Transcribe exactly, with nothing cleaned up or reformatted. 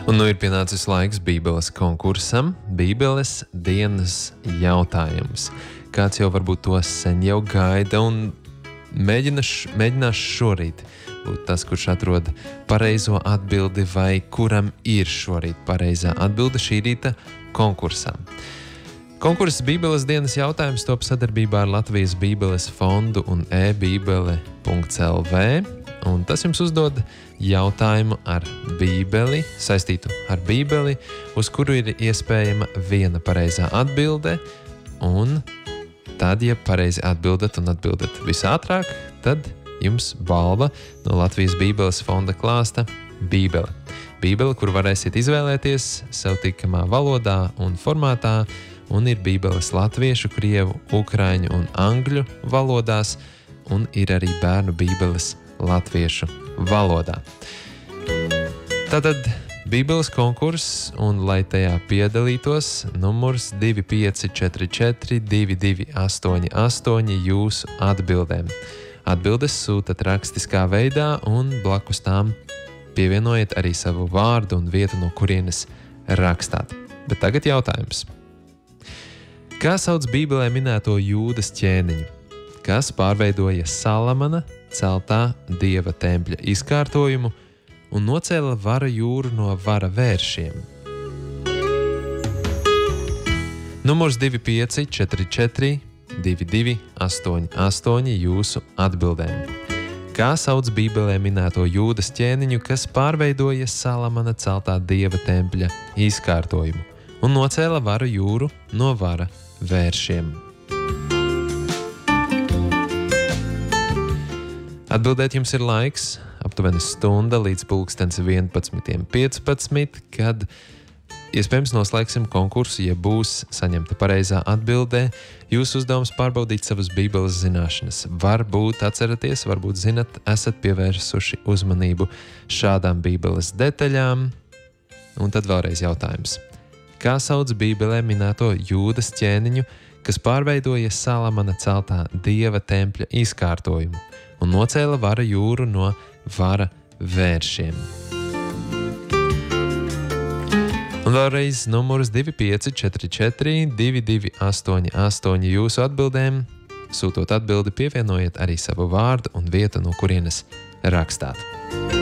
Un nu ir pienācis laiks Bībeles konkursam, Bībeles dienas jautājums. Kāds jau varbūt to sen jau gaida un mēģinās, mēģinās šorīt būt tas, kurš atrod pareizo atbildi vai kuram ir šorīt pareizā atbilde šī rīta konkursā. Konkurss Bībeles dienas jautājums top sadarbībā ar Latvijas Bībeles fondu un e-bībele punkts el vē. Un tas jums uzdod jautājumu ar Bībeli, saistītu ar Bībeli, uz kuru ir iespējama viena pareizā atbilde. Un tad, ja pareizi atbildat un atbildat visātrāk, tad jums balva no Latvijas Bībeles fonda klāsta Bībele. Bībele, kuru varēsiet izvēlēties sev tikamā valodā un formātā, un ir Bībeles latviešu, krievu, ukraiņu un angļu valodās, un ir arī bērnu Bībeles latviešu valodā. Tātad Bībeles konkurss, un lai tajā piedalītos, numurs divi pieci četri četri divi divi astoņi astoņi jūsu atbildēm. Atbildes sūtat rakstiskā veidā un blakus tām pievienojiet arī savu vārdu un vietu, no kurienes rakstāt. Bet tagad jautājums. Kā sauc Bībelē minēto Jūdas ķēniņu, kas pārveidoja Salamana celtā Dieva tempļa izkārtojumu un nocēla vara jūru no vara vēršiem? Numurs divi pieci četri četri divi divi astoņi astoņi jūsu atbildēm. Kā sauc Bībelē minēto Jūdas ķēniņu, kas pārveidoja Salamana celtā Dieva tempļa izkārtojumu un nocēla varu jūru no vara vēršiem? Atbildēt jums ir laiks, aptuveni stunda līdz pulkstens vienpadsmit piecpadsmit, kad iespējams noslēgsim konkursu, ja būs saņemta pareizā atbildē. Jūsu uzdevums pārbaudīt savas Bībeles zināšanas. Varbūt atceraties, varbūt zinat, esat pievērsuši uzmanību šādām Bībeles detaļām. Un tad vēlreiz jautājums. Kā sauc Bībelē minēto Jūdas ķēniņu, kas pārveidoja Salamana celtā Dieva tempļa izkārtojumu un nocēla vara jūru no vara vēršiem? Un vēlreiz numurs divi pieci četri četri divi divi astoņi astoņi jūsu atbildēm. Sūtot atbildi, pievienojiet arī savu vārdu un vietu, no kurienes rakstāt.